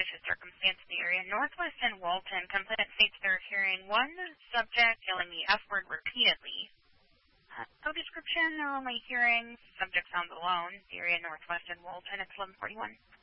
suspicious circumstance in the area. Northwest and Walton, complainant states they're hearing one subject yelling the F word repeatedly. No description, they're only hearing subject sounds alone. The area Northwest and Walton, it's 1141.